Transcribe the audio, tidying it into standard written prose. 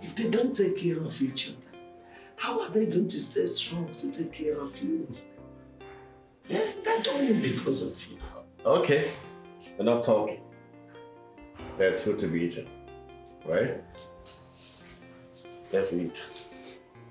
If they don't take care of each other, how are they going to stay strong to take care of you? Yeah, that's only because of you. Okay, enough talking. There's food to be eaten, right? Let's eat.